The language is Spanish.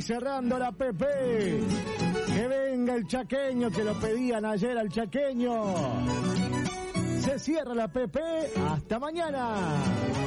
cerrando la PP. Que venga el chaqueño, que lo pedían ayer al chaqueño. Se cierra la PP. Hasta mañana.